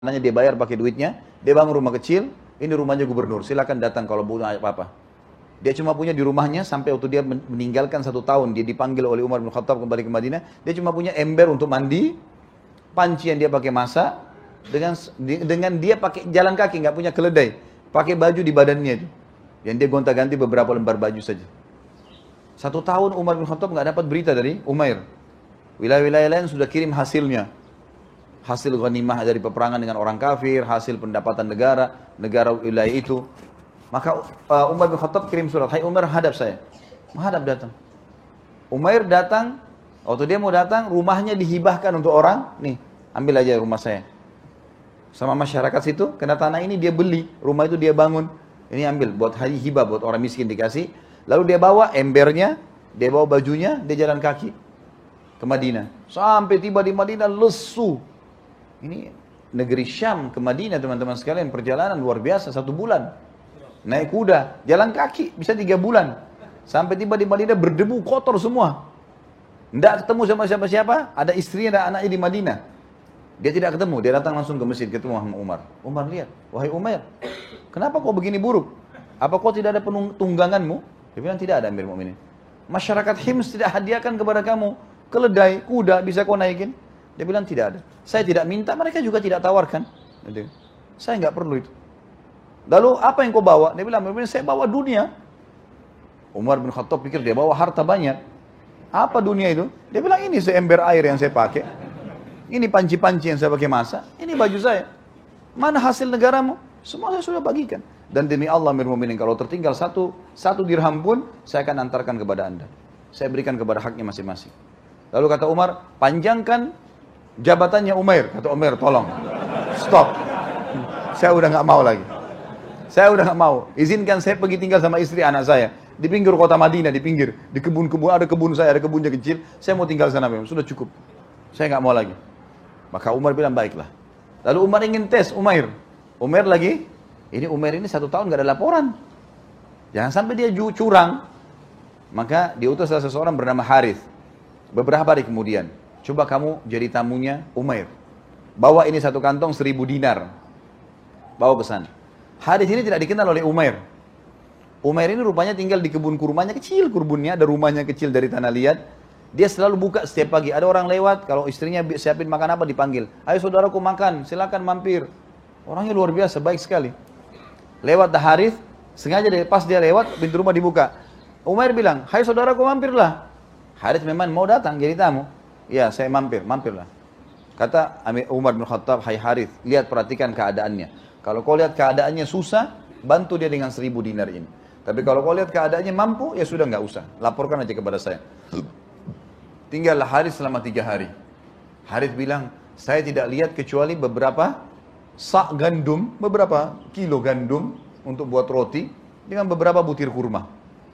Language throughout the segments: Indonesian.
tanahnya dia bayar pakai duitnya, dia bangun rumah kecil, ini rumahnya gubernur, silakan datang kalau butuh apa-apa. Dia cuma punya di rumahnya sampai waktu dia meninggalkan 1 tahun, dia dipanggil oleh Umar bin Khattab kembali ke Madinah, dia cuma punya ember untuk mandi, panci yang dia pakai masak, dengan dia pakai jalan kaki, nggak punya keledai, pakai baju di badannya itu, yang dia gonta-ganti beberapa lembar baju saja. 1 tahun Umar bin Khattab nggak dapat berita dari Umair. Wilayah-wilayah lain sudah kirim hasilnya, hasil ghanimah dari peperangan dengan orang kafir, hasil pendapatan negara wilayah itu. Maka Umar bin Khattab kirim surat, hai Umar, hadap saya. Menghadap datang. Umair datang, waktu dia mau datang, rumahnya dihibahkan untuk orang, nih, ambil aja rumah saya. Sama masyarakat situ, kena tanah ini dia beli, rumah itu dia bangun. Ini ambil, buat hari hibah, buat orang miskin dikasih. Lalu dia bawa embernya, dia bawa bajunya, dia jalan kaki ke Madinah. Sampai tiba di Madinah, lesu. Ini negeri Syam ke Madinah, teman-teman sekalian, perjalanan luar biasa, 1 bulan. Naik kuda, jalan kaki, bisa 3 bulan. Sampai tiba di Madinah berdebu, kotor semua. Tidak ketemu sama siapa-siapa, ada istrinya dan anaknya di Madinah. Dia tidak ketemu, dia datang langsung ke masjid, ketemu sama Umar. Umar lihat, wahai Umar, kenapa kau begini buruk? Apa kau tidak ada tungganganmu? Dia bilang, tidak ada, Amir Mu'minin. Masyarakat Hims tidak hadiahkan kepada kamu keledai, kuda, bisa kau naikin? Dia bilang, tidak ada. Saya tidak minta, mereka juga tidak tawarkan. Saya nggak perlu itu. Lalu apa yang kau bawa? Dia bilang, saya bawa dunia. Umar bin Khattab pikir dia bawa harta banyak. Apa dunia itu? Dia bilang, ini seember air yang saya pakai. Ini panci-panci yang saya pakai masak. Ini baju saya. Mana hasil negaramu? Semua saya sudah bagikan. Dan demi Allah, Amir Mu'minin, kalau tertinggal satu dirham pun, saya akan antarkan kepada anda. Saya berikan kepada haknya masing-masing. Lalu kata Umar, panjangkan jabatannya Umair. Kata Umair, tolong. Stop. Saya udah nggak mau lagi. Saya udah nggak mau. Izinkan saya pergi tinggal sama istri anak saya. Di pinggir kota Madinah, di pinggir. Di kebun-kebun, ada kebun saya, ada kebunnya kecil. Saya mau tinggal sana memang. Sudah cukup. Saya nggak mau lagi. Maka Umar bilang, baiklah. Lalu Umar ingin tes Umair. Umair lagi, ini Umair ini 1 tahun nggak ada laporan. Jangan sampai dia curang. Maka diutus salah seseorang bernama Harith. Beberapa hari kemudian, coba kamu jadi tamunya Umair. Bawa ini 1 kantong 1.000 dinar. Bawa ke sana. Harith ini tidak dikenal oleh Umair. Umair ini rupanya tinggal di kebun kurmanya kecil, kebunnya ada rumahnya kecil dari tanah liat. Dia selalu buka setiap pagi. Ada orang lewat, kalau istrinya siapin makan apa dipanggil. Ayo saudaraku makan, silakan mampir. Orangnya luar biasa, baik sekali. Lewat Harith, sengaja pas dia lewat, pintu rumah dibuka. Umair bilang, hai saudaraku mampirlah. Harith memang mau datang jadi tamu. Ya, saya mampirlah. Kata Umar bin Khattab, hai Harith, lihat perhatikan keadaannya. Kalau kau lihat keadaannya susah, bantu dia dengan 1.000 dinar ini. Tapi kalau kau lihat keadaannya mampu, ya sudah nggak usah. Laporkan aja kepada saya. Tinggallah Harith selama 3 hari. Harith bilang, saya tidak lihat kecuali beberapa sak gandum, beberapa kilo gandum untuk buat roti, dengan beberapa butir kurma.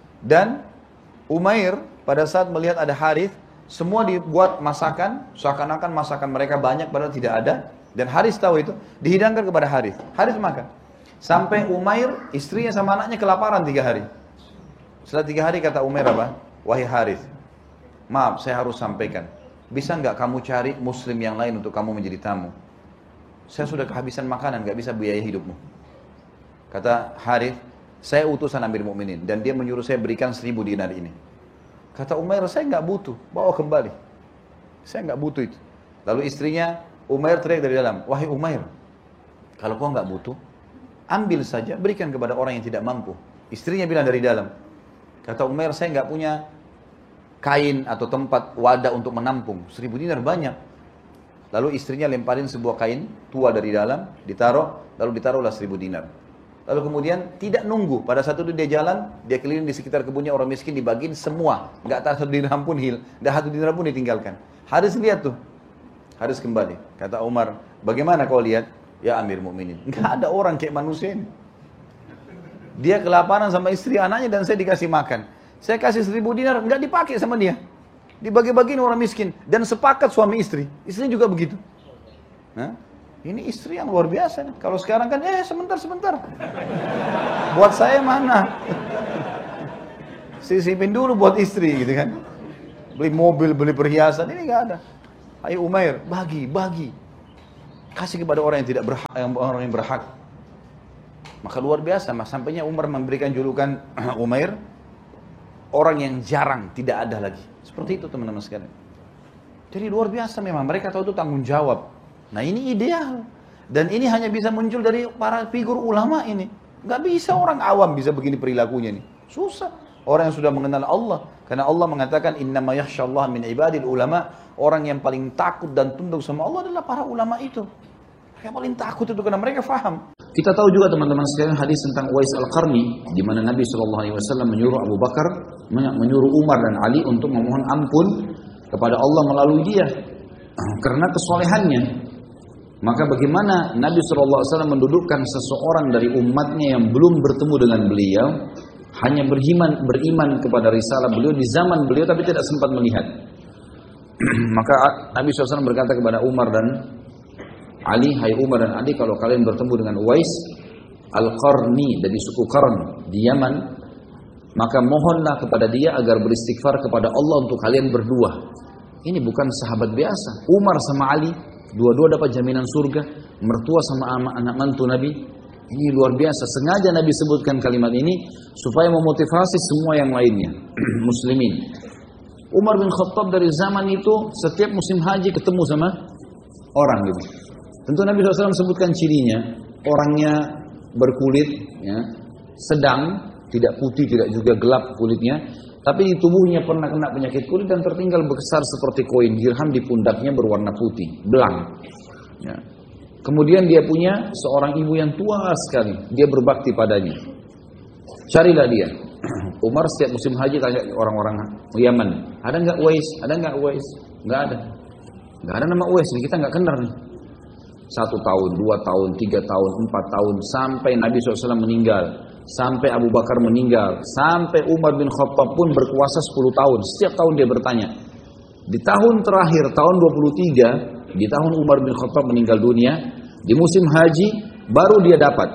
Dan Umair pada saat melihat ada Harith, semua dibuat masakan, seakan-akan masakan mereka banyak padahal tidak ada. Dan Harith tahu itu, dihidangkan kepada Harith. Harith makan. Sampai Umair, istrinya sama anaknya kelaparan 3 hari. Setelah 3 hari kata Umair apa? Wahai Harith, maaf saya harus sampaikan. Bisa nggak kamu cari muslim yang lain untuk kamu menjadi tamu? Saya sudah kehabisan makanan, nggak bisa biaya hidupmu. Kata Harith, saya utusan Amir Mu'minin. Dan dia menyuruh saya berikan 1.000 dinar ini. Kata Umair, saya nggak butuh, bawa kembali. Saya nggak butuh itu. Lalu istrinya, Umair teriak dari dalam, wahai Umair, kalau kau nggak butuh, ambil saja, berikan kepada orang yang tidak mampu. Istrinya bilang dari dalam. Kata Umair, saya nggak punya kain atau tempat wadah untuk menampung. 1.000 dinar banyak. Lalu istrinya lemparin sebuah kain tua dari dalam, ditaruh, lalu ditaruhlah 1.000 dinar. Lalu kemudian tidak nunggu, pada saat itu dia jalan, dia keliling di sekitar kebunnya orang miskin, dibagiin semua. Nggak tahu 1 dirham pun dah 1 dinar pun ditinggalkan. Harith lihat tuh. Harith kembali. Kata Umar, bagaimana kau lihat? Ya Amir Mu'minin, nggak ada orang kayak manusia ini. Dia kelaparan sama istri anaknya dan saya dikasih makan. Saya kasih 1.000 dinar, nggak dipakai sama dia. Dibagi-bagiin orang miskin. Dan sepakat suami istri. Istrinya juga begitu. Nah, ini istri yang luar biasa. Nih. Kalau sekarang kan, sebentar. Buat saya mana? Sisipin dulu buat istri gitu kan. Beli mobil, beli perhiasan, ini nggak ada. Ayo Umair, bagi. Kasih kepada orang yang tidak berhak, orang yang berhak. Maka luar biasa, sampainya Umar memberikan julukan Umair, orang yang jarang, tidak ada lagi. Seperti itu teman-teman sekalian. Jadi luar biasa memang, mereka tahu itu tanggung jawab. Nah ini ideal. Dan ini hanya bisa muncul dari para figur ulama ini. Gak bisa orang awam bisa begini perilakunya nih. Susah. Orang yang sudah mengenal Allah. Karena Allah mengatakan, innama yakhshallah min ibadil ulama. Orang yang paling takut dan tunduk sama Allah adalah para ulama itu. Yang paling takut itu karena mereka faham. Kita tahu juga teman-teman sekalian hadis tentang Uwais Al-Qarni, di mana Nabi SAW menyuruh Abu Bakar, menyuruh Umar dan Ali untuk memohon ampun kepada Allah melalui dia. Karena kesolehannya. Maka bagaimana Nabi SAW mendudukkan seseorang dari umatnya yang belum bertemu dengan beliau, hanya beriman kepada risalah beliau di zaman beliau tapi tidak sempat melihat. Maka Nabi SAW berkata kepada Umar dan Ali, hai Umar dan Ali, kalau kalian bertemu dengan Uwais Al-Qarni dari suku Qarn di Yaman, maka mohonlah kepada dia agar beristighfar kepada Allah untuk kalian berdua. Ini bukan sahabat biasa. Umar sama Ali, dua-dua dapat jaminan surga. Mertua sama anak mantu Nabi. Ini luar biasa. Sengaja Nabi sebutkan kalimat ini supaya memotivasi semua yang lainnya. Muslimin. Umar bin Khattab dari zaman itu setiap musim haji ketemu sama orang gitu. Tentu Nabi SAW sebutkan cirinya, orangnya berkulit, ya, sedang, tidak putih, tidak juga gelap kulitnya, tapi di tubuhnya pernah kena penyakit kulit dan tertinggal besar seperti koin dirham di pundaknya berwarna putih, belang. Ya. Kemudian dia punya seorang ibu yang tua sekali, dia berbakti padanya. Carilah dia. Umar setiap musim haji tanya orang-orang Yaman, ada nggak Uwais? Ada nggak Uwais? Nggak ada. Nggak ada nama Uwais, kita nggak kenal nih. 1 tahun, 2 tahun, 3 tahun, 4 tahun, sampai Nabi SAW meninggal, sampai Abu Bakar meninggal, sampai Umar bin Khattab pun berkuasa 10 tahun. Setiap tahun dia bertanya. Di tahun terakhir, tahun 23, di tahun Umar bin Khattab meninggal dunia, di musim haji, baru dia dapat.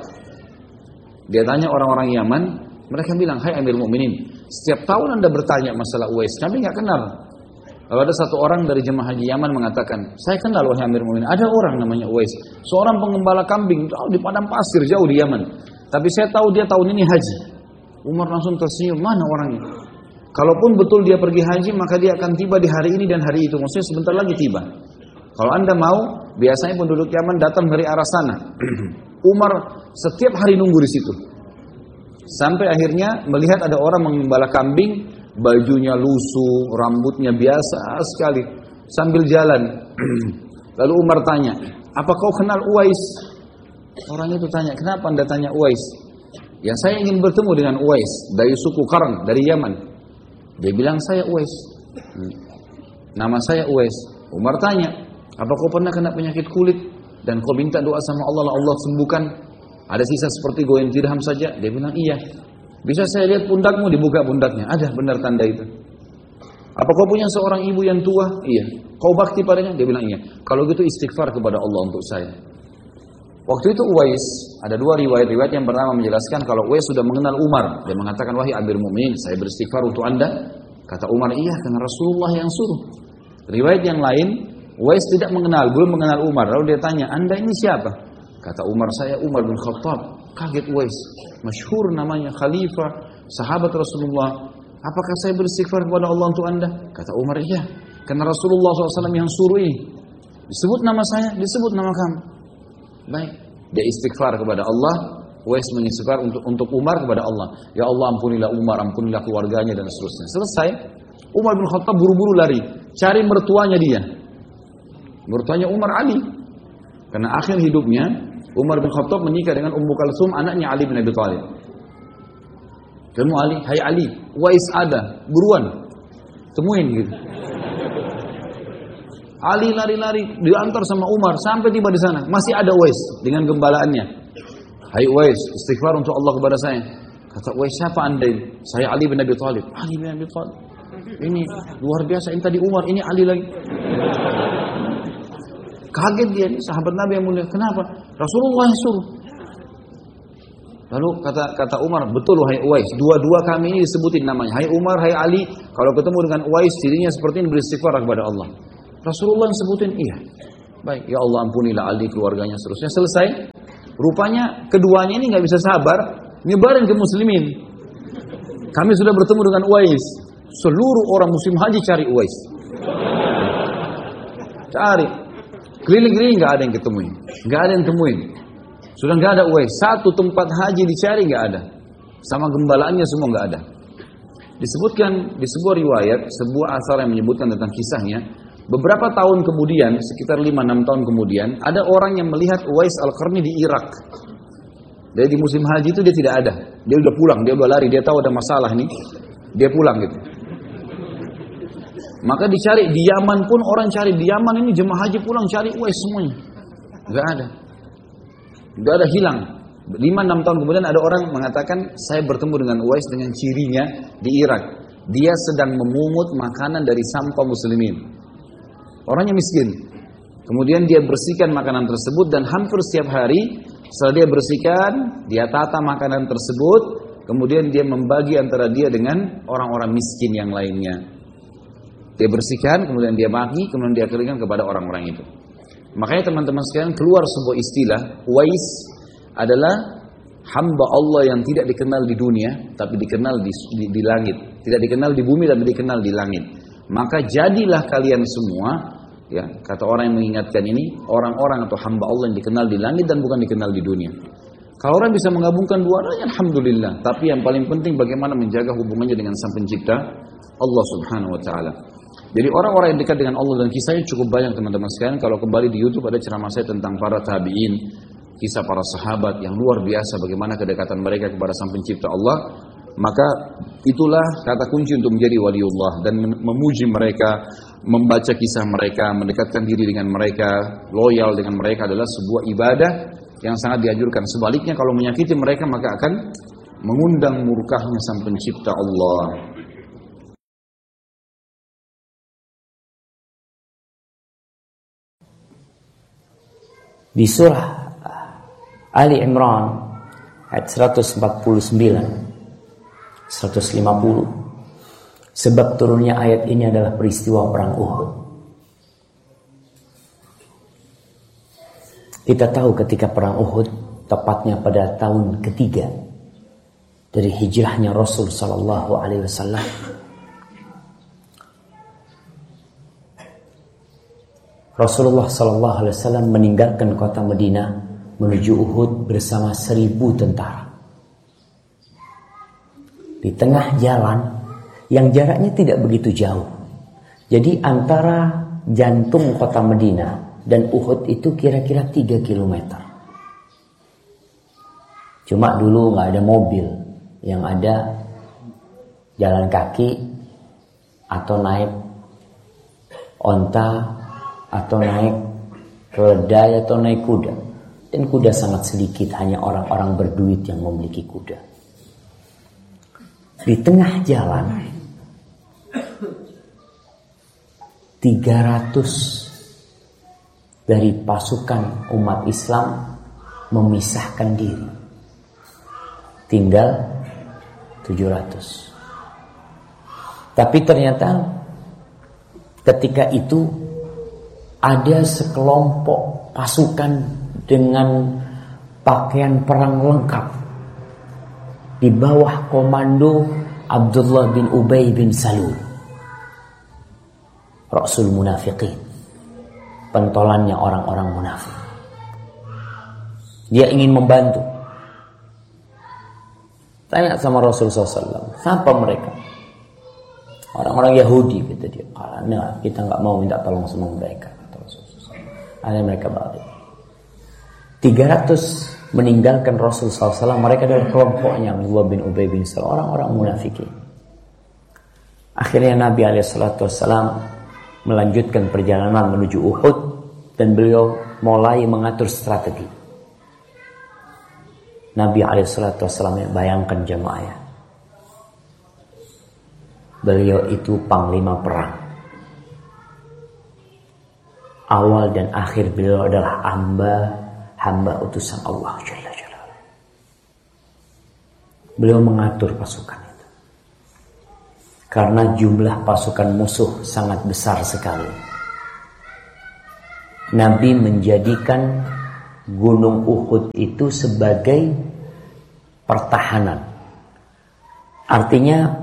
Dia tanya orang-orang Yaman, mereka bilang, hai Amir Mu'minin, setiap tahun Anda bertanya masalah Uwais, kami nggak kenal. Lalu ada satu orang dari jemaah haji Yaman mengatakan, saya kenal wahai Amir Mu'minin, ada orang namanya Uwais, seorang pengembala kambing di padang pasir jauh di Yaman. Tapi saya tahu dia tahun ini haji. Umar langsung tersenyum, mana orangnya? Kalaupun betul dia pergi haji, maka dia akan tiba di hari ini dan hari itu. Maksudnya sebentar lagi tiba. Kalau Anda mau, biasanya penduduk Yaman datang dari arah sana. Umar setiap hari nunggu di situ. Sampai akhirnya melihat ada orang mengembala kambing, bajunya lusuh, rambutnya biasa sekali, sambil jalan. Lalu Umar tanya, apa kau kenal Uwais? Orang itu tanya, kenapa Anda tanya Uwais? Ya saya ingin bertemu dengan Uwais, dari suku Qarn, dari Yaman. Dia bilang, saya Uwais. Nama saya Uwais. Umar tanya, apa kau pernah kena penyakit kulit? Dan kau minta doa sama Allah, Allah sembuhkan. Ada sisa seperti goyang dirham saja. Dia bilang, iya. Bisa saya lihat pundakmu, dibuka pundaknya. Ada benar tanda itu. Apa kau punya seorang ibu yang tua? Iya. Kau bakti padanya? Dia bilang iya. Kalau gitu istighfar kepada Allah untuk saya. Waktu itu Uwais, ada 2 riwayat yang pertama menjelaskan kalau Uwais sudah mengenal Umar. Dia mengatakan, wahai Amir Mu'minin, saya beristighfar untuk Anda. Kata Umar, iya karena Rasulullah yang suruh. Riwayat yang lain, Uwais tidak mengenal, belum mengenal Umar. Lalu dia tanya, Anda ini siapa? Kata Umar, saya Umar bin Khattab. Kaget Uwais, masyhur namanya, khalifah, sahabat Rasulullah. Apakah saya beristighfar kepada Allah untuk Anda? Kata Umar, iya. Karena Rasulullah SAW yang suruh ini. Disebut nama saya, disebut nama kamu. Baik. Dia istighfar kepada Allah. Uwais mengistighfar untuk Umar kepada Allah. Ya Allah, ampunilah Umar, ampunilah keluarganya dan seterusnya. Selesai. Umar bin Khattab buru-buru lari. Cari mertuanya dia. Mertuanya Umar Ali. Karena akhir hidupnya, Umar bin Khattab menikah dengan Ummu Kalsum, anaknya Ali bin Abi Thalib. Kamu Ali, hai Ali, Uwais ada, buruan, temuin gitu. Ali lari-lari, diantar sama Umar, sampai tiba di sana, masih ada Uwais dengan gembalaannya. Hai Uwais, istighfar untuk Allah kepada saya. Kata Uwais, siapa anda ini? Saya Ali bin Abi Thalib. Ali bin Abi Thalib. Ini luar biasa, ini tadi Umar, ini Ali lagi. Kaget dia, ini sahabat Nabi yang mulia. Kenapa? Rasulullah yang suruh. Lalu kata Umar, betul wahai Uwais, dua-dua kami ini disebutin namanya. Hai Umar, hai Ali, kalau ketemu dengan Uwais, dirinya seperti ini beristighfar kepada Allah. Rasulullah yang sebutin, iya. baik, ya Allah ampunilah Ali, keluarganya, seterusnya. Selesai. Rupanya keduanya ini nggak bisa sabar, nyebarin ke muslimin. Kami sudah bertemu dengan Uwais. Seluruh orang muslim haji cari Uwais. Cari. Keliling-keliling nggak ada yang ketemuin. Nggak ada yang temuin. Sudah nggak ada Uwais. Satu tempat haji dicari nggak ada. Sama gembalaannya semua nggak ada. Disebutkan di sebuah riwayat, sebuah asar yang menyebutkan tentang kisahnya, beberapa tahun kemudian, sekitar 5-6 tahun kemudian, ada orang yang melihat Uwais Al-Qarni di Irak. Jadi di musim haji itu dia tidak ada. Dia udah pulang, dia udah lari, dia tahu ada masalah nih. Dia pulang gitu. Maka dicari, di Yaman pun orang cari. Di Yaman ini jemaah haji pulang cari Uwais semuanya. Gak ada. Gak ada, hilang. 5-6 tahun kemudian ada orang mengatakan, saya bertemu dengan Uwais dengan cirinya di Irak. Dia sedang memungut makanan dari sampah muslimin. Orangnya miskin. Kemudian dia bersihkan makanan tersebut dan hampir setiap hari setelah dia bersihkan, dia tata makanan tersebut, kemudian dia membagi antara dia dengan orang-orang miskin yang lainnya. Dia bersihkan, kemudian dia bagi, kemudian dia keringkan kepada orang-orang itu. Makanya teman-teman sekalian keluar sebuah istilah, Uwais adalah hamba Allah yang tidak dikenal di dunia, tapi dikenal di langit. Tidak dikenal di bumi, tapi dikenal di langit. Maka jadilah kalian semua, ya, kata orang yang mengingatkan ini, orang-orang atau hamba Allah yang dikenal di langit dan bukan dikenal di dunia. Kalau orang bisa menggabungkan dua-duanya, alhamdulillah. Tapi yang paling penting bagaimana menjaga hubungannya dengan Sang Pencipta, Allah Subhanahu Wa Taala. Jadi orang-orang yang dekat dengan Allah, dan kisahnya cukup banyak teman-teman sekalian. Kalau kembali di YouTube ada ceramah saya tentang para tabi'in, kisah para sahabat yang luar biasa bagaimana kedekatan mereka kepada Sang Pencipta Allah. Maka itulah kata kunci untuk menjadi waliullah, dan memuji mereka, membaca kisah mereka, mendekatkan diri dengan mereka, loyal dengan mereka adalah sebuah ibadah yang sangat dianjurkan. Sebaliknya kalau menyakiti mereka maka akan mengundang murkahnya Sang Pencipta Allah. Di surah Ali Imran ayat 149 150, sebab turunnya ayat ini adalah peristiwa perang Uhud. Kita tahu ketika perang Uhud, tepatnya pada tahun ketiga dari hijrahnya Rasul Sallallahu Alaihi Wasallam, Rasulullah Sallallahu Alaihi Wasallam meninggalkan kota Madinah menuju Uhud bersama 1000 tentara. Di tengah jalan yang jaraknya tidak begitu jauh. Jadi antara jantung kota Madinah dan Uhud itu kira-kira 3 kilometer. Cuma dulu nggak ada mobil, yang ada jalan kaki atau naik onta atau naik keledai atau naik kuda. Dan kuda sangat sedikit, hanya orang-orang berduit yang memiliki kuda. Di tengah jalan 300 dari pasukan umat Islam memisahkan diri. Tinggal 700. Tapi ternyata ketika itu ada sekelompok pasukan dengan pakaian perang lengkap di bawah komando Abdullah bin Ubay bin Salul, Rasul Munafiqin, pentolannya orang-orang munafik. Dia ingin membantu. Tanya sama Rasul SAW, siapa mereka? Orang-orang Yahudi, kata dia. Karena kita nggak mau minta tolong sama mereka, kata Rasul SAW. Akhirnya mereka balik. 300 meninggalkan Rasul SAW. Mereka adalah kelompoknya Abdullah bin Ubay bin Salul, orang-orang munafikin. Akhirnya Nabi SAW melanjutkan perjalanan menuju Uhud, dan beliau mulai mengatur strategi. Nabi SAW bayangkan jemaah, beliau itu panglima perang. Awal dan akhir beliau adalah hamba utusan Allah Jalla Jalaluhu. Beliau mengatur pasukan itu karena jumlah pasukan musuh sangat besar sekali. Nabi menjadikan Gunung Uhud itu sebagai pertahanan. Artinya,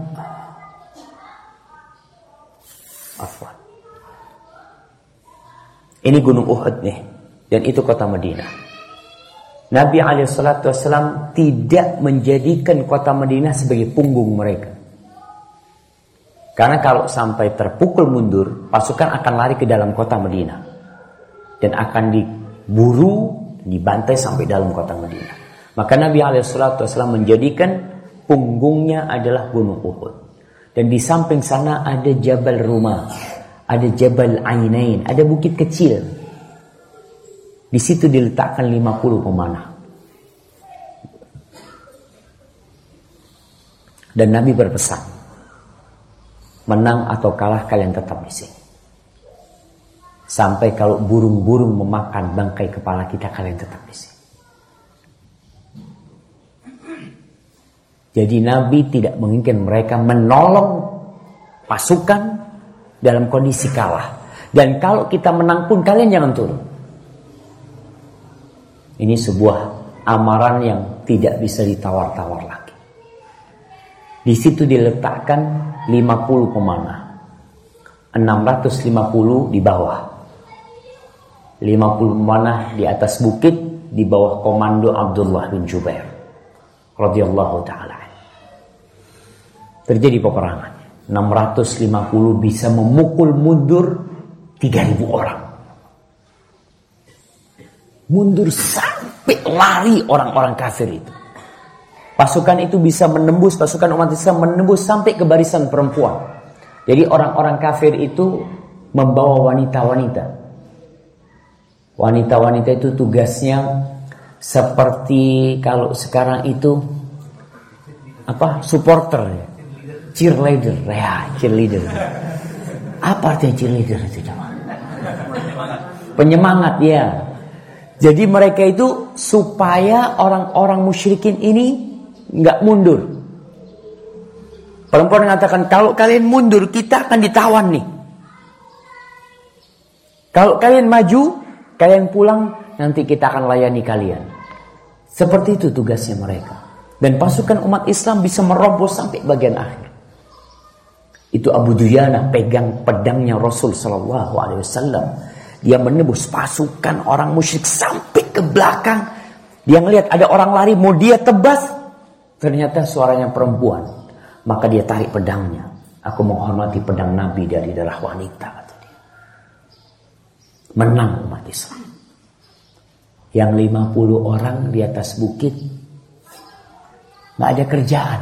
ini Gunung Uhud nih, dan itu kota Madinah. Nabi SAW tidak menjadikan kota Madinah sebagai punggung mereka. Karena kalau sampai terpukul mundur, pasukan akan lari ke dalam kota Madinah. Dan akan diburu, dibantai sampai dalam kota Madinah. Maka Nabi SAW menjadikan punggungnya adalah Gunung Uhud. Dan di samping sana ada Jabal Rumah, ada Jabal Ainain, ada bukit kecil. Di situ diletakkan 50 pemanah. Dan Nabi berpesan, menang atau kalah kalian tetap di sini. Sampai kalau burung-burung memakan bangkai kepala kita, kalian tetap di sini. Jadi Nabi tidak menginginkan mereka menolong pasukan dalam kondisi kalah. Dan kalau kita menang pun kalian jangan turun. Ini sebuah amaran yang tidak bisa ditawar-tawar lagi. Di situ diletakkan 50 pemanah. 650 di bawah. 50 pemanah di atas bukit di bawah komando Abdullah bin Jubair radhiyallahu taala. Terjadi peperangan. 650 bisa memukul mundur 3.000 orang. Mundur sampai lari orang-orang kafir itu. Pasukan itu bisa menembus, pasukan umat Islam menembus sampai ke barisan perempuan. Jadi orang-orang kafir itu membawa wanita-wanita. Wanita-wanita itu tugasnya seperti kalau sekarang itu supporter, cheerleader, cheerleader. Apa artinya cheerleader itu? Penyemangat, ya. Jadi mereka itu supaya orang-orang musyrikin ini nggak mundur. Perempuan mengatakan, kalau kalian mundur kita akan ditawan nih. Kalau kalian maju, kalian pulang, nanti kita akan layani kalian. Seperti itu tugasnya mereka. Dan pasukan umat Islam bisa merobos sampai bagian akhir. Itu Abu Duyana pegang pedangnya Rasul SAW. Dia menembus pasukan orang musyrik sampai ke belakang. Dia ngelihat ada orang lari, mau dia tebas. Ternyata suaranya perempuan. Maka dia tarik pedangnya. Aku menghormati pedang Nabi dari darah wanita, kata dia. Menang umat Islam. Yang 50 orang di atas bukit, nggak ada kerjaan.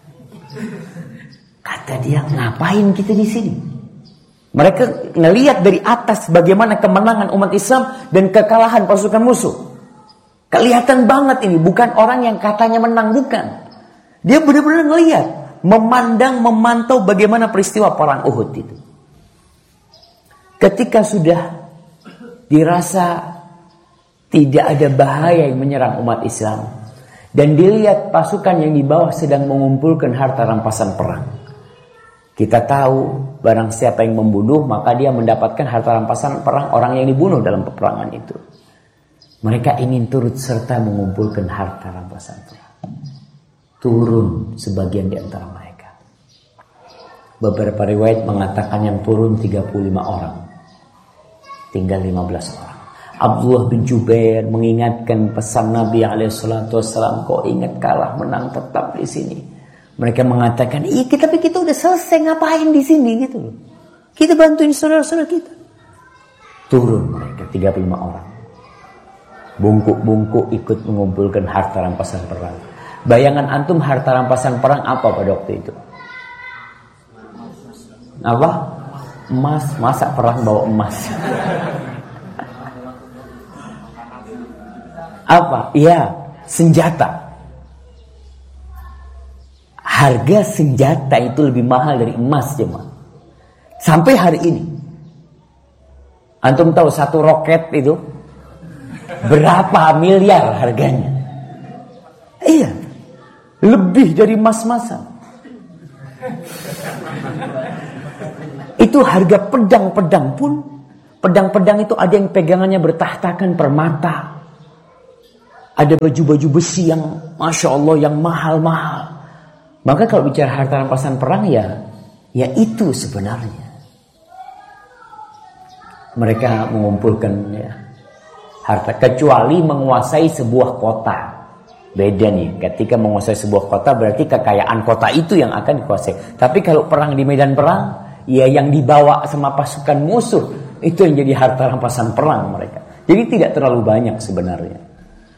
Kata dia, ngapain kita di sini? Mereka ngelihat dari atas bagaimana kemenangan umat Islam dan kekalahan pasukan musuh. Kelihatan banget ini, bukan orang yang katanya menang, bukan. Dia benar-benar ngelihat, memandang, memantau bagaimana peristiwa perang Uhud itu. Ketika sudah dirasa tidak ada bahaya yang menyerang umat Islam, dan dilihat pasukan yang di bawah sedang mengumpulkan harta rampasan perang. Kita tahu barang siapa yang membunuh, maka dia mendapatkan harta rampasan perang orang yang dibunuh dalam peperangan itu. Mereka ingin turut serta mengumpulkan harta rampasan perang. Turun sebagian di antara mereka. Beberapa riwayat mengatakan yang turun 35 orang. Tinggal 15 orang. Abdullah bin Jubair mengingatkan pesan Nabi SAW, kau ingat kalah menang tetap di sini. Mereka mengatakan, tapi kita udah selesai, ngapain di sini gitu loh. Kita bantuin saudara-saudara kita. Turun mereka 35 orang. Bungkuk-bungkuk ikut mengumpulkan harta rampasan perang. Bayangan antum harta rampasan perang apa pada waktu itu? Apa? Emas. Masa perang bawa emas? Apa? Iya, senjata. Harga senjata itu lebih mahal dari emas, jemaah. Sampai hari ini. Antum tahu satu roket itu berapa miliar harganya? Iya. Lebih dari emas-emasan. Itu harga pedang-pedang pun Pedang-pedang itu ada yang pegangannya bertahtakan permata. Ada baju-baju besi yang Masya Allah yang mahal-mahal. Maka kalau bicara harta rampasan perang ya itu sebenarnya. Mereka mengumpulkan ya, harta. Kecuali menguasai sebuah kota. Beda nih. Ketika menguasai sebuah kota berarti kekayaan kota itu yang akan dikuasai. Tapi kalau perang di medan perang, ya yang dibawa sama pasukan musuh. Itu yang jadi harta rampasan perang mereka. Jadi tidak terlalu banyak sebenarnya.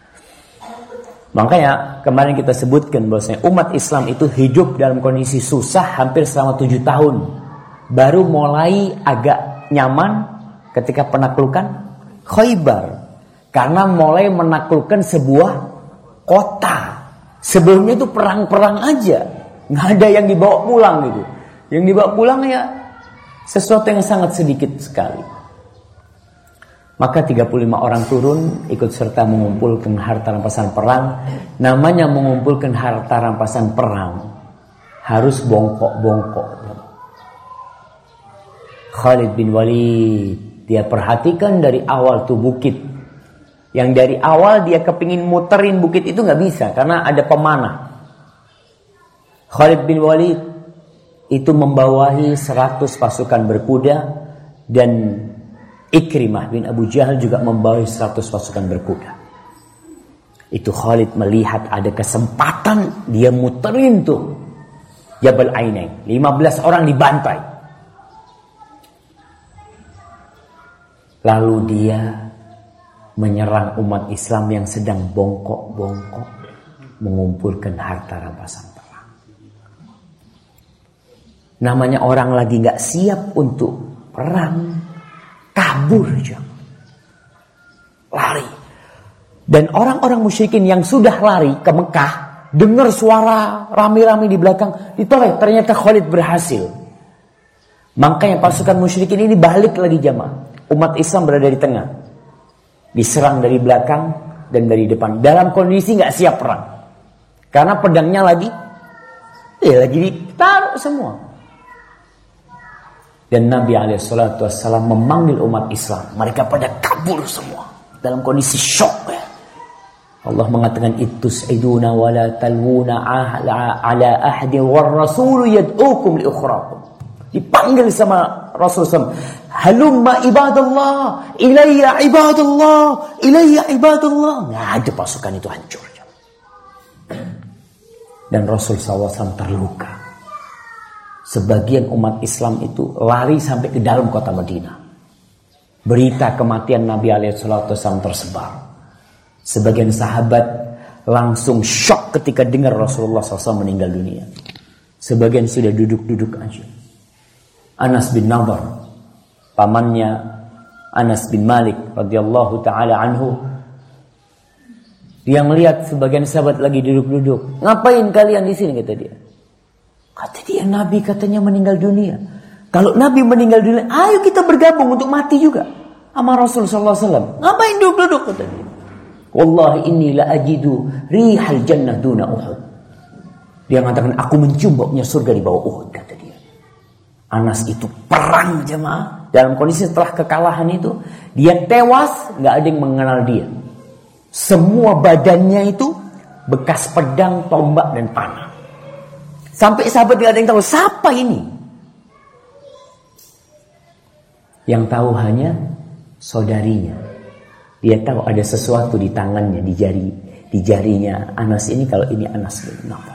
Makanya kemarin kita sebutkan bahwasanya umat Islam itu hidup dalam kondisi susah hampir selama 7 tahun. Baru mulai agak nyaman ketika penaklukan Khaybar. Karena mulai menaklukkan sebuah kota. Sebelumnya itu perang-perang aja. Nggak ada yang dibawa pulang gitu. Yang dibawa pulang ya sesuatu yang sangat sedikit sekali. Maka 35 orang turun ikut serta mengumpulkan harta rampasan perang. Namanya mengumpulkan harta rampasan perang harus bongkok-bongkok. Khalid bin Walid, dia perhatikan dari awal tuh bukit. Yang dari awal dia kepingin muterin bukit itu gak bisa karena ada pemanah. Khalid bin Walid itu membawahi 100 pasukan berkuda. Dan Ikrimah bin Abu Jahal juga membawa 100 pasukan berkuda. Itu Khalid melihat ada kesempatan, dia muterin tuh Jabal Ainain. 15 orang dibantai. Lalu dia menyerang umat Islam yang sedang bongkok-bongkok mengumpulkan harta rampasan perang. Namanya orang lagi gak siap untuk perang, kabur aja, lari. Dan orang-orang musyrikin yang sudah lari ke Mekah dengar suara rame-rame di belakang, ditoleh. Ternyata Khalid berhasil. Makanya pasukan musyrikin ini balik lagi jamaah. Umat Islam berada di tengah, diserang dari belakang dan dari depan dalam kondisi nggak siap perang karena pedangnya lagi ditaruh semua. Dan Nabi SAW memanggil umat Islam. Mereka pada kabur semua. Dalam kondisi syok. Allah mengatakan, Ittus'iduna wa la talwuna ala ahdi war rasulu yad'ukum li ukhrakum. Dipanggil sama Rasulullah. Halumma ibadallah. Ilayya ibadallah. Ilayya ibadallah. Nggak ada pasukan itu hancur. Dan Rasul SAW terluka. Sebagian umat Islam itu lari sampai ke dalam kota Madinah. Berita kematian Nabi SAW tersebar. Sebagian sahabat langsung syok ketika dengar Rasulullah SAW meninggal dunia. Sebagian sudah duduk-duduk aja. Anas bin Nadhr, pamannya Anas bin Malik radhiyallahu taala anhu, dia melihat sebagian sahabat lagi duduk-duduk. Ngapain kalian di sini, kata dia. Kata dia, Nabi katanya meninggal dunia. Kalau Nabi meninggal dunia, ayo kita bergabung untuk mati juga sama Rasulullah SAW. Ngapain duduk-duduk, kata dia. Wallahi inni la ajidu rihal jannah duna Uhud. Dia mengatakan, aku mencium baunya surga di bawah Uhud, kata dia. Anas itu perang jemaah. Dalam kondisi setelah kekalahan itu, dia tewas, gak ada yang mengenal dia. Semua badannya itu bekas pedang, tombak, dan panah. Sampai sahabat tidak ada yang tahu siapa ini. Yang tahu hanya saudarinya. Dia tahu ada sesuatu di tangannya, di jarinya Anas ini, kalau ini Anas bin Nadhr.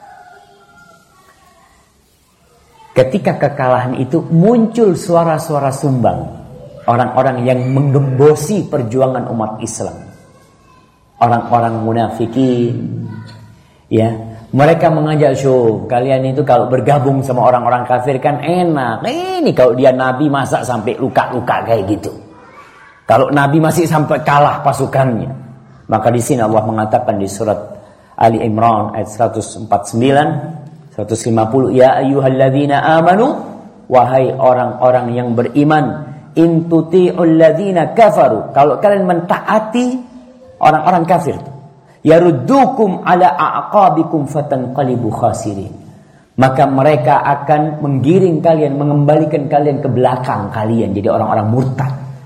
Ketika kekalahan itu muncul suara-suara sumbang. Orang-orang yang menggembosi perjuangan umat Islam. Orang-orang munafikin. Ya, mereka mengajak, kalian itu kalau bergabung sama orang-orang kafir kan enak. Ini kalau dia Nabi masa sampai luka-luka kayak gitu. Kalau Nabi masih sampai kalah pasukannya. Maka di sini Allah mengatakan di surat Ali Imran ayat 149, 150, ya ayyuhalladzina amanu, wahai orang-orang yang beriman, in tuti'ul ladzina kafaru, kalau kalian mentaati orang-orang kafir, yaruddukum ala a'qabikum fatanqalibu khasirin, maka mereka akan menggiring kalian, mengembalikan kalian ke belakang kalian jadi orang-orang murtad.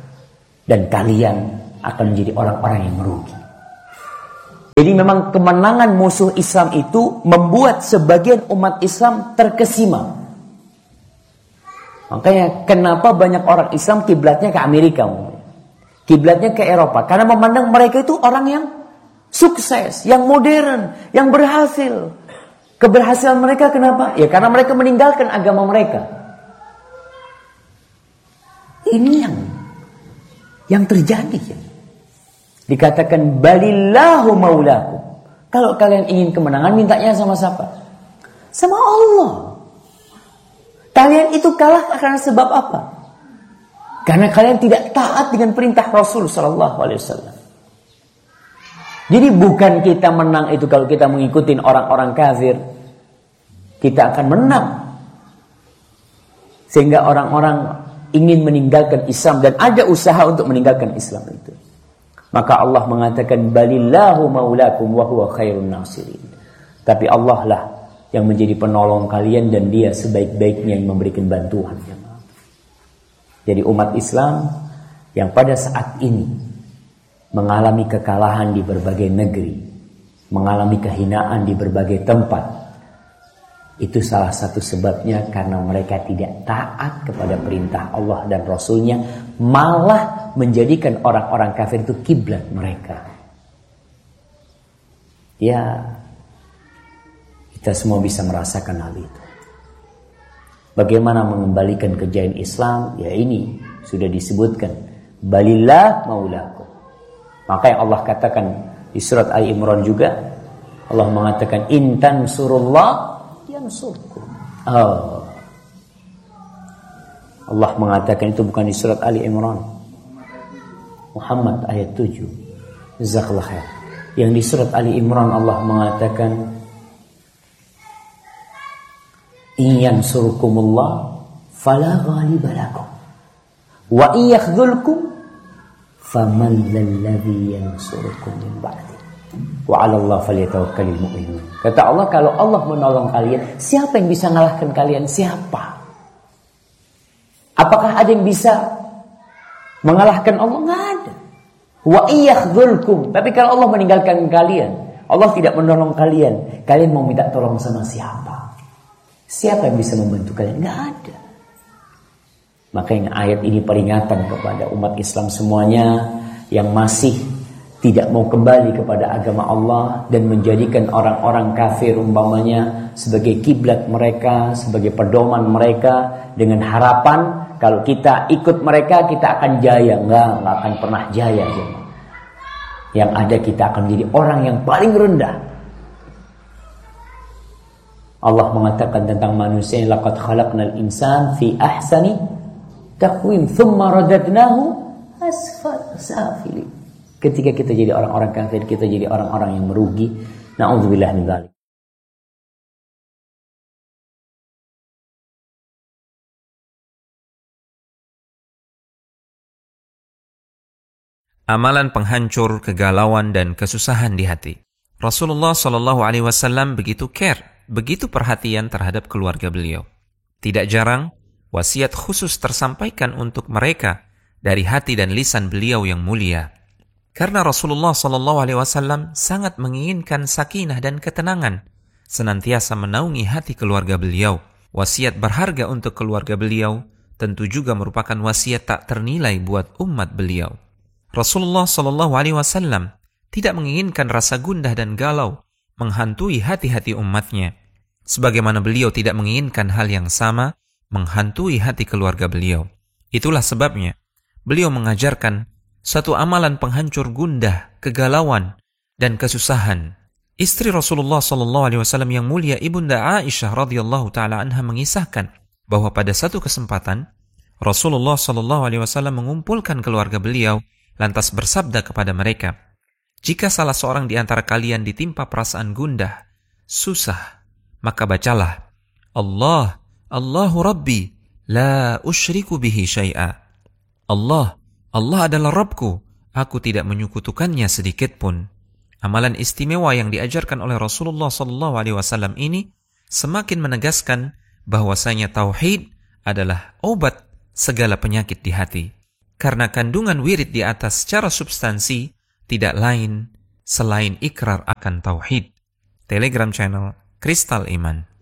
dan kalian akan menjadi orang-orang yang merugi. Jadi memang kemenangan musuh Islam itu membuat sebagian umat Islam terkesima. Makanya kenapa banyak orang Islam kiblatnya ke Amerika, kiblatnya ke Eropa, karena memandang mereka itu orang yang sukses, yang modern, yang berhasil. Keberhasilan mereka kenapa? Ya karena mereka meninggalkan agama mereka. Ini yang terjadi ya. Dikatakan balillahu maulakum. Kalau kalian ingin kemenangan, mintanya sama siapa? Sama Allah. Kalian itu kalah karena sebab apa? Karena kalian tidak taat dengan perintah Rasul sallallahu alaihi wasallam. Jadi bukan kita menang itu kalau kita mengikuti orang-orang kafir. Kita akan menang. Sehingga orang-orang ingin meninggalkan Islam dan ada usaha untuk meninggalkan Islam itu. Maka Allah mengatakan balillahu maulakum wa huwa khairun nasirin. Tapi Allah lah yang menjadi penolong kalian dan dia sebaik-baiknya yang memberikan bantuan. Jadi umat Islam yang pada saat ini mengalami kekalahan di berbagai negeri, mengalami kehinaan di berbagai tempat, itu salah satu sebabnya karena mereka tidak taat kepada perintah Allah dan Rasulnya, malah menjadikan orang-orang kafir itu kiblat mereka. Ya, kita semua bisa merasakan hal itu. Bagaimana mengembalikan kejayaan Islam? Ya ini sudah disebutkan. Balillah maulakum. Maka yang Allah katakan di surat Ali Imran juga, Allah mengatakan in tansurullah yansurkum. Allah mengatakan itu bukan di surat Ali Imran. Muhammad ayat 7. Jazakallahu khair. Yang di surat Ali Imran Allah mengatakan in yansurkumullah fala ghaliba lakum wa in yakhdhulkum faman dzalladzi yansurukum min ba'di wa 'ala Allah falyatawakkalul mu'minun. Kata Allah, kalau Allah menolong kalian, siapa yang bisa mengalahkan kalian? Siapa? Apakah ada yang bisa mengalahkan Allah? Enggak ada. Wa iyakhdhulkum. Tapi kalau Allah meninggalkan kalian, Allah tidak menolong kalian, kalian mau minta tolong sama siapa? Siapa yang bisa membantu kalian? Enggak ada. Makanya ayat ini peringatan kepada umat Islam semuanya yang masih tidak mau kembali kepada agama Allah dan menjadikan orang-orang kafir umpamanya sebagai kiblat mereka, sebagai pedoman mereka dengan harapan kalau kita ikut mereka kita akan jaya. Enggak akan pernah jaya. Yang ada kita akan menjadi orang yang paling rendah. Allah mengatakan tentang manusia, laqad khalaqnal insan fi ahsani taqwim thumma radadnahu asfal safilin. Ketika kita jadi orang-orang kafir, kita jadi orang-orang yang merugi. Na'udzubillah min dzalik. Amalan penghancur kegalauan dan kesusahan di hati. Rasulullah Shallallahu Alaihi Wasallam begitu care, begitu perhatian terhadap keluarga beliau. Tidak jarang wasiat khusus tersampaikan untuk mereka dari hati dan lisan beliau yang mulia. Karena Rasulullah Shallallahu Alaihi Wasallam sangat menginginkan sakinah dan ketenangan, senantiasa menaungi hati keluarga beliau. Wasiat berharga untuk keluarga beliau tentu juga merupakan wasiat tak ternilai buat umat beliau. Rasulullah Shallallahu Alaihi Wasallam tidak menginginkan rasa gundah dan galau menghantui hati-hati umatnya, sebagaimana beliau tidak menginginkan hal yang sama menghantui hati keluarga beliau. Itulah sebabnya beliau mengajarkan satu amalan penghancur gundah, kegalauan, dan kesusahan. Istri Rasulullah SAW yang mulia Ibunda Aisyah radhiyallahu taala anha mengisahkan bahwa pada satu kesempatan Rasulullah SAW mengumpulkan keluarga beliau lantas bersabda kepada mereka, jika salah seorang di antara kalian ditimpa perasaan gundah, susah, maka bacalah Allahu Rabbi, la usyriku bihi syai'a. Allah adalah Rabbku, aku tidak menyekutukannya sedikit pun. Amalan istimewa yang diajarkan oleh Rasulullah SAW ini semakin menegaskan bahwasanya tauhid adalah obat segala penyakit di hati. karena kandungan wirid di atas secara substansi tidak lain selain ikrar akan tauhid. Telegram channel Kristal Iman.